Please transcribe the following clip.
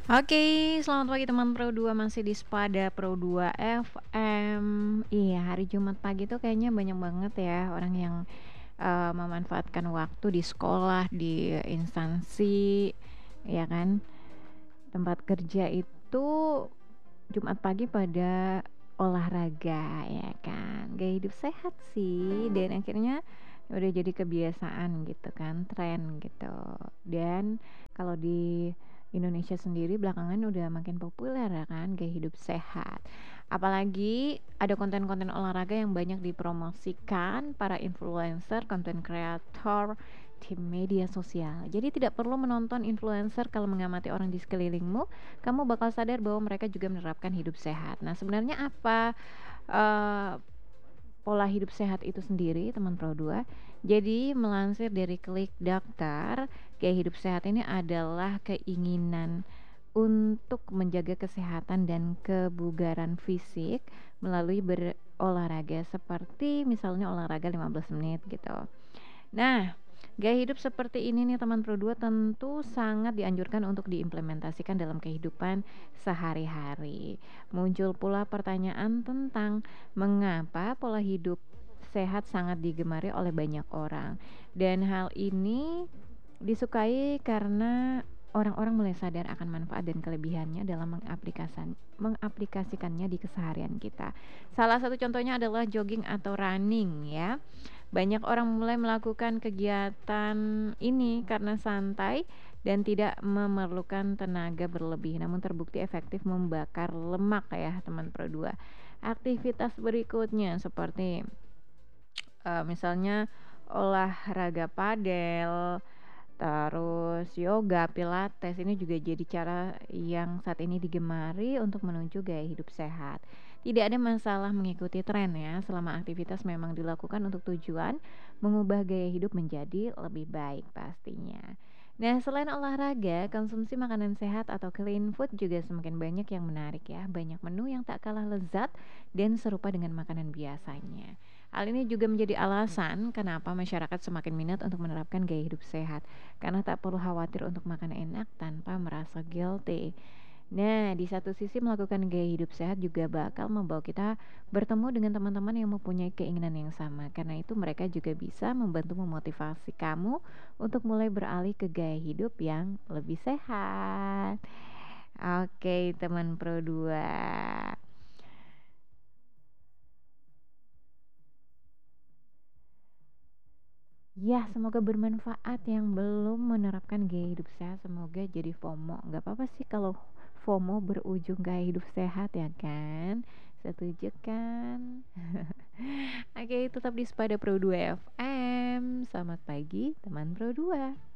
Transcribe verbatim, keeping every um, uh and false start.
Oke, selamat pagi teman Pro dua, masih di Spada Pro dua F M. Iya, hari Jumat pagi tuh kayaknya banyak banget ya orang yang eh, memanfaatkan waktu di sekolah, di instansi, ya kan, tempat kerja itu Jumat pagi pada olahraga, ya kan. Gaya hidup sehat sih, dan akhirnya udah jadi kebiasaan gitu kan, tren gitu. Dan kalau di Indonesia sendiri belakangan udah makin populer ya kan, gaya hidup sehat. Apalagi ada konten-konten olahraga yang banyak dipromosikan para influencer, content creator di media sosial. Jadi tidak perlu menonton influencer, kalau mengamati orang di sekelilingmu, kamu bakal sadar bahwa mereka juga menerapkan hidup sehat. Nah, sebenarnya apa eh, pola hidup sehat itu sendiri, teman Pro dua? Jadi, melansir dari Klik Daftar, gaya hidup sehat ini adalah keinginan untuk menjaga kesehatan dan kebugaran fisik melalui berolahraga, seperti misalnya olahraga lima belas menit gitu. Nah, gaya hidup seperti ini nih teman Pro dua tentu sangat dianjurkan untuk diimplementasikan dalam kehidupan sehari-hari. Muncul pula pertanyaan tentang mengapa pola hidup sehat sangat digemari oleh banyak orang. Dan hal ini disukai karena orang-orang mulai sadar akan manfaat dan kelebihannya dalam mengaplikasikan, mengaplikasikannya di keseharian kita. Salah satu contohnya adalah jogging atau running ya. Banyak orang mulai melakukan kegiatan ini karena santai dan tidak memerlukan tenaga berlebih, namun terbukti efektif membakar lemak ya teman Pro dua. Aktivitas berikutnya seperti eh, misalnya olahraga padel, terus yoga, pilates, ini juga jadi cara yang saat ini digemari untuk menuju gaya hidup sehat. Tidak ada masalah mengikuti tren ya, selama aktivitas memang dilakukan untuk tujuan mengubah gaya hidup menjadi lebih baik pastinya. Nah, selain olahraga, konsumsi makanan sehat atau clean food juga semakin banyak yang menarik ya. Banyak menu yang tak kalah lezat dan serupa dengan makanan biasanya. Hal ini juga menjadi alasan kenapa masyarakat semakin minat untuk menerapkan gaya hidup sehat, karena tak perlu khawatir untuk makan enak tanpa merasa guilty. Nah, di satu sisi melakukan gaya hidup sehat juga bakal membawa kita bertemu dengan teman-teman yang mempunyai keinginan yang sama. Karena itu mereka juga bisa membantu memotivasi kamu untuk mulai beralih ke gaya hidup yang lebih sehat. Oke, teman Pro dua. Ya, semoga bermanfaat. Yang belum menerapkan gaya hidup sehat, semoga jadi FOMO. Nggak apa-apa sih kalau FOMO berujung gaya hidup sehat, ya kan? Setuju kan? Oke, tetap di Spada Pro dua F M. Selamat pagi, teman Pro dua.